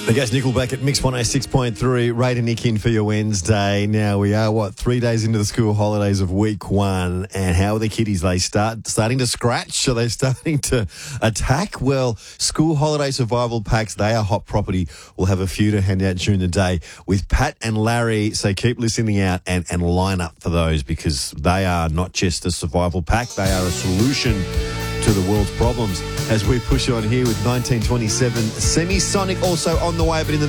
I guess Nickelback at Mix 106.3. Ray and Nick in for your Wednesday. Now we are, 3 days into the school holidays of week one. And how are the kiddies? They starting to scratch? Are they starting to attack? Well, school holiday survival packs, they are hot property. We'll have a few to hand out during the day with Pat and Larry. So keep listening out and line up for those, because they are not just a survival pack. They are a solution to the world's problems as we push on here with 1927 Semisonic also on the way. But in the